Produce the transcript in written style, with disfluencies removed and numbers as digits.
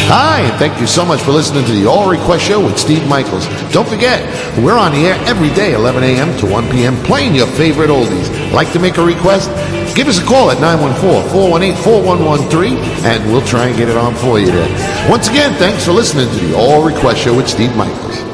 Hi, and thank you so much for listening to the All Request Show with Steve Michaels. Don't forget, we're on the air every day, 11 a.m. to 1 p.m., playing your favorite oldies. Like to make a request? Give us a call at 914-418-4113, and we'll try and get it on for you there. Once again, thanks for listening to the All Request Show with Steve Michaels.